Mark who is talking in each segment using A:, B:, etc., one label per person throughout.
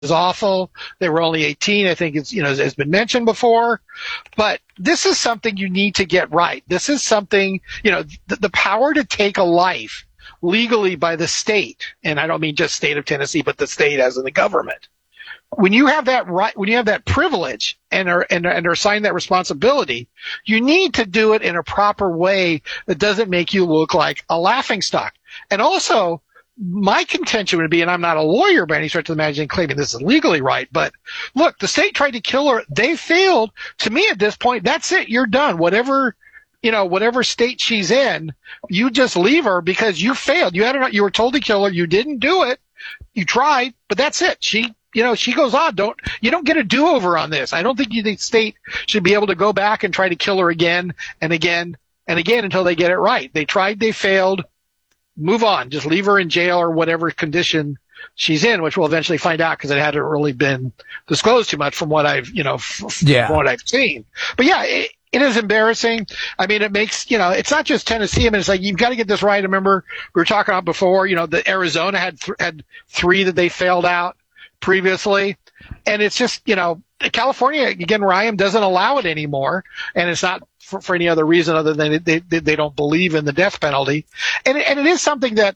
A: awful. They were only 18. I think it's, has been mentioned before, but this is something you need to get right. This is something, the power to take a life legally by the state. And I don't mean just state of Tennessee, but the state as in the government. When you have that right, when you have that privilege and are assigned that responsibility, you need to do it in a proper way that doesn't make you look like a laughingstock. And also, my contention would be, and I'm not a lawyer by any stretch of the imagination claiming this is legally right, but look, the state tried to kill her. They failed. To me at this point, that's it. You're done. Whatever state she's in, you just leave her because you failed. You were told to kill her. You didn't do it. You tried, but that's it. She goes on. You don't get a do-over on this. I don't think the state should be able to go back and try to kill her again and again and again until they get it right. They tried, they failed. Move on. Just leave her in jail or whatever condition she's in, which we'll eventually find out because it hadn't really been disclosed too much from what I've, from what I've seen. But yeah, it is embarrassing. I mean, it makes, it's not just Tennessee. I mean, it's like, you've got to get this right. I remember we were talking about before, the Arizona had three that they failed out previously. And it's just, California, again, where I am, doesn't allow it anymore. And it's not for any other reason other than they don't believe in the death penalty. And it is something that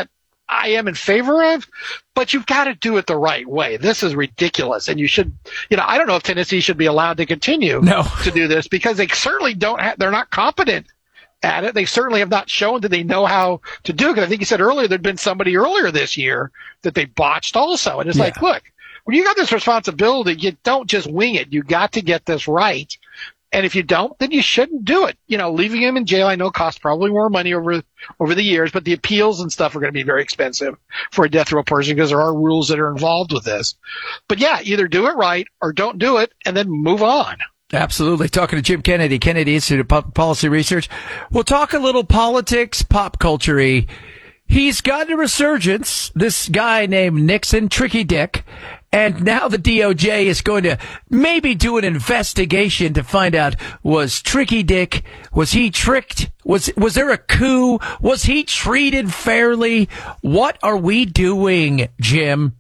A: I am in favor of, but you've got to do it the right way. This is ridiculous. And you should, I don't know if Tennessee should be allowed to continue to do this because they certainly they're not competent at it. They certainly have not shown that they know how to do it. Because I think you said earlier, there'd been somebody earlier this year that they botched also. And it's like, look, when you got this responsibility, you don't just wing it. You got to get this right. And if you don't, then you shouldn't do it. Leaving him in jail, I know costs probably more money over the years, but the appeals and stuff are going to be very expensive for a death row person because there are rules that are involved with this. But yeah, either do it right or don't do it and then move on.
B: Absolutely. Talking to Jim Kennedy, Kennedy Institute of Public Policy Research. We'll talk a little politics, pop culture-y. He's got a resurgence, this guy named Nixon, Tricky Dick, and now the DOJ is going to maybe do an investigation to find out, was Tricky Dick, was he tricked? Was there a coup? Was he treated fairly? What are we doing, Jim?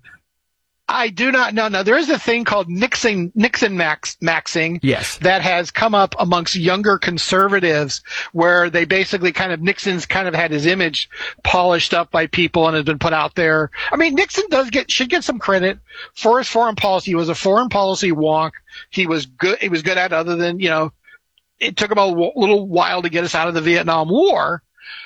A: I do not know. Now, there is a thing called Nixon maxing.
B: Yes.
A: That has come up amongst younger conservatives where they basically Nixon's kind of had his image polished up by people and has been put out there. I mean, Nixon should get some credit for his foreign policy. He was a foreign policy wonk. He was good at it, other than, it took him a little while to get us out of the Vietnam War.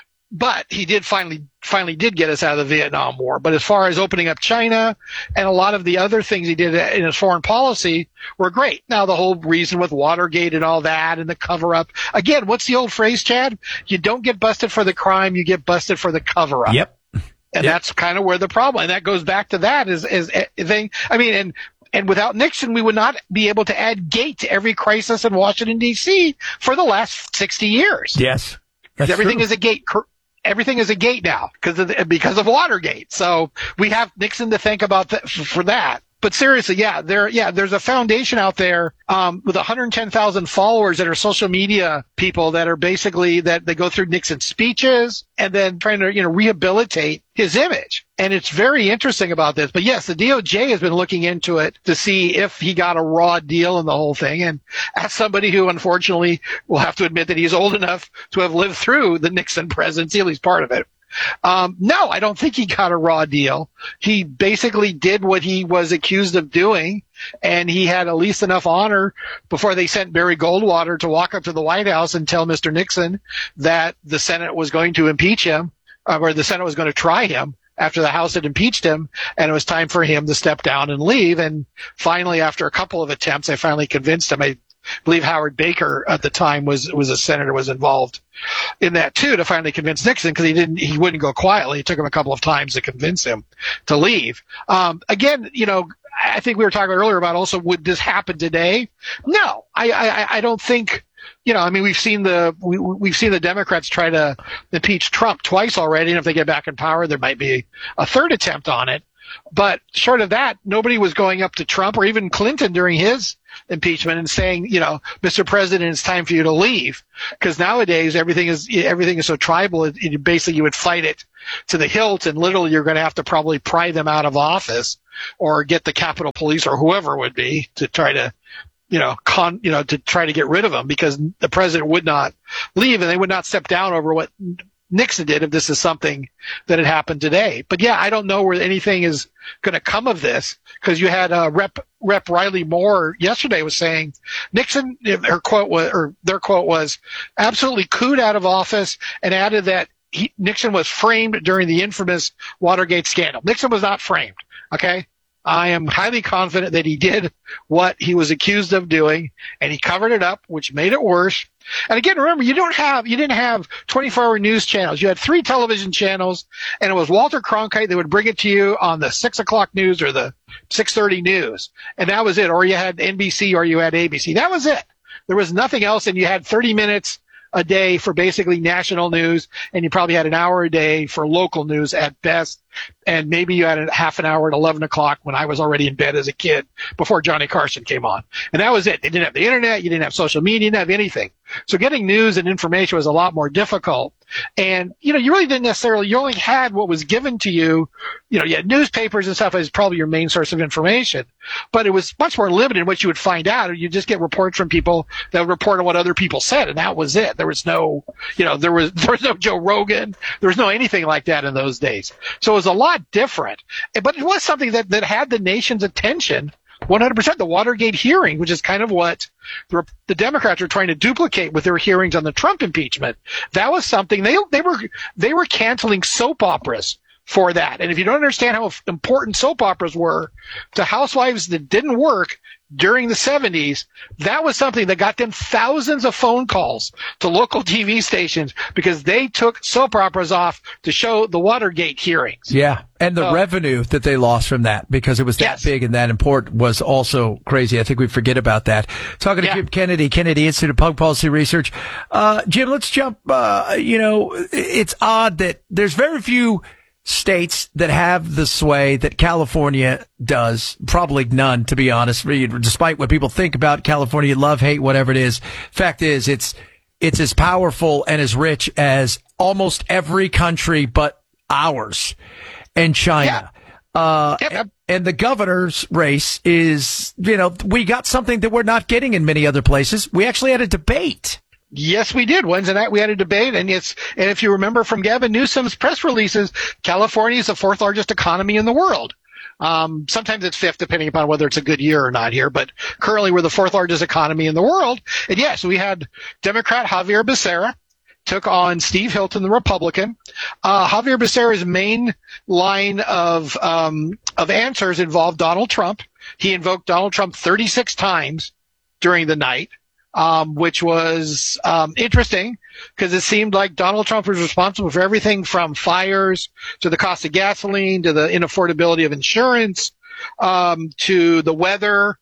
A: But he did finally did get us out of the Vietnam War. But as far as opening up China and a lot of the other things he did in his foreign policy were great. Now, the whole reason with Watergate and all that and the cover up. Again, what's the old phrase, Chad? You don't get busted for the crime, you get busted for the cover up.
B: Yep.
A: And that's kind of where the problem, and that goes back to that is thing. I mean, and without Nixon, we would not be able to add gate to every crisis in Washington, D.C. for the last 60 years.
B: Yes.
A: Everything is a gate. Everything is a gate now because of Watergate. So we have Nixon to thank about for that. But seriously, there's a foundation out there with 110,000 followers that are social media people that are basically that they go through Nixon's speeches and then trying to rehabilitate his image. And it's very interesting about this. But yes, the DOJ has been looking into it to see if he got a raw deal in the whole thing. And as somebody who unfortunately will have to admit that he's old enough to have lived through the Nixon presidency, at least part of it. No, I don't think he got a raw deal. He basically did what he was accused of doing, and he had at least enough honor before they sent Barry Goldwater to walk up to the White House and tell Mr. Nixon that the Senate was going to impeach him, or the Senate was going to try him after the House had impeached him, and it was time for him to step down and leave. And finally, after a couple of attempts, I finally convinced him. I believe Howard Baker at the time was a senator, was involved in that too, to finally convince Nixon, because he wouldn't go quietly. It took him a couple of times to convince him to leave. Again, I think we were talking earlier about also, would this happen today? No, I don't think. I mean, we've seen the Democrats try to impeach Trump twice already, and if they get back in power, there might be a third attempt on it. But short of that, nobody was going up to Trump or even Clinton during his impeachment and saying, Mr. President, it's time for you to leave. Because nowadays everything is so tribal. Basically, you would fight it to the hilt, and literally you're going to have to probably pry them out of office or get the Capitol Police or whoever it would be to try to to try to get rid of him, because the president would not leave and they would not step down over what Nixon did if this is something that had happened today. But yeah, I don't know where anything is going to come of this, because you had Rep Riley Moore yesterday was saying Nixon, their quote was absolutely cooed out of office, and added that Nixon was framed during the infamous Watergate scandal. Nixon was not framed. Okay. I am highly confident that he did what he was accused of doing, and he covered it up, which made it worse. And again, remember, you didn't have 24-hour news channels. You had 3 television channels, and it was Walter Cronkite that would bring it to you on the 6 o'clock news or the 6:30 news. And that was it. Or you had NBC or you had ABC. That was it. There was nothing else. And you had 30 minutes a day for basically national news, and you probably had an hour a day for local news at best. And maybe you had a half an hour at 11 o'clock when I was already in bed as a kid before Johnny Carson came on. And that was it. They didn't have the internet. You didn't have social media. You didn't have anything. So getting news and information was a lot more difficult. And, you really didn't necessarily, you only had what was given to you. You had newspapers and stuff as probably your main source of information, but it was much more limited in what you would find out. You just get reports from people that would report on what other people said. And that was it. There was no, there was no Joe Rogan. There was no anything like that in those days. So it was a lot different, but it was something that had the nation's attention 100%. The Watergate hearing, which is kind of what the Democrats were trying to duplicate with their hearings on the Trump impeachment. That was something they were canceling soap operas for that. And if you don't understand how important soap operas were to housewives that didn't work during the 70s, that was something that got them thousands of phone calls to local TV stations because they took soap operas off to show the Watergate hearings.
B: Yeah, and the revenue that they lost from that, because it was that big and that important, was also crazy. I think we forget about that. Talking to Jim Kennedy, Kennedy Institute of Public Policy Research. Jim, let's jump. It's odd that there's very few states that have the sway that California does. Probably none, to be honest. Despite what people think about California, love, hate, whatever it is. Fact is, it's as powerful and as rich as almost every country but ours and China. And the governor's race is, we got something that we're not getting in many other places. We actually had a debate.
A: Yes, we did. Wednesday night we had a debate, and if you remember from Gavin Newsom's press releases, California is the 4th largest economy in the world. Sometimes it's 5th, depending upon whether it's a good year or not here, but currently we're the 4th largest economy in the world. And yes, we had Democrat Javier Becerra took on Steve Hilton, the Republican. Javier Becerra's main line of answers involved Donald Trump. He invoked Donald Trump 36 times during the night. Which was interesting because it seemed like Donald Trump was responsible for everything from fires to the cost of gasoline to the inaffordability of insurance, to the weather,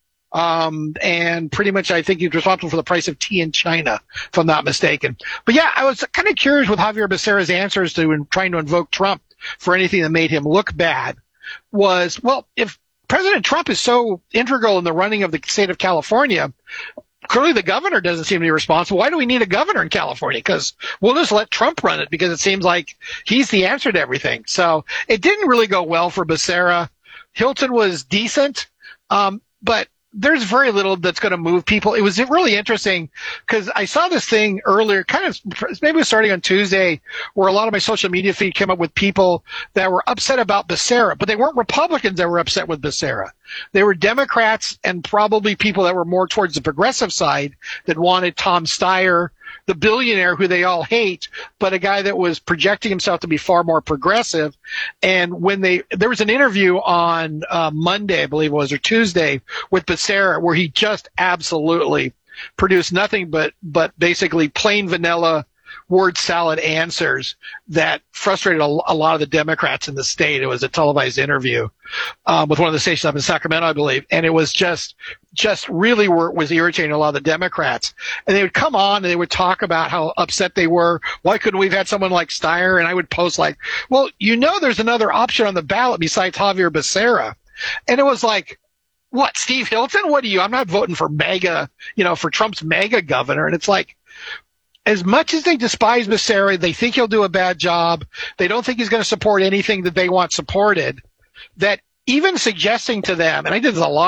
A: and pretty much I think he's responsible for the price of tea in China, if I'm not mistaken. But yeah, I was kind of curious with Javier Becerra's answers to trying to invoke Trump for anything that made him look bad was, well, if President Trump is so integral in the running of the state of California, clearly the governor doesn't seem to be responsible. Why do we need a governor in California? Because we'll just let Trump run it because it seems like he's the answer to everything. So it didn't really go well for Becerra. Hilton was decent, but there's very little that's going to move people. It was really interesting because I saw this thing earlier, kind of maybe it was starting on Tuesday, where a lot of my social media feed came up with people that were upset about Becerra, but they weren't Republicans that were upset with Becerra. They were Democrats and probably people that were more towards the progressive side that wanted Tom Steyer, the billionaire who they all hate, but a guy that was projecting himself to be far more progressive. And when there was an interview on Monday, I believe it was, or Tuesday, with Becerra, where he just absolutely produced nothing but basically plain vanilla word salad answers that frustrated a lot of the Democrats in the state. It was a televised interview with one of the stations up in Sacramento, I believe, and it was just really was irritating a lot of the Democrats. And they would come on and they would talk about how upset they were. Why couldn't we have had someone like Steyer? And I would post like, well, there's another option on the ballot besides Javier Becerra. And it was like, what, Steve Hilton? What are you? I'm not voting for for Trump's MAGA governor. And it's like, as much as they despise Becerra, they think he'll do a bad job. They don't think he's going to support anything that they want supported. That even suggesting to them, and I did this a lot